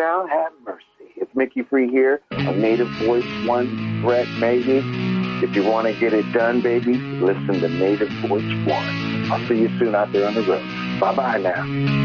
now, have mercy. It's Mickey Free here on Native Voice One, Brett Maybe. If you want to get it done, baby, listen to Native Voice One. I'll see you soon out there on the road. Bye-bye now.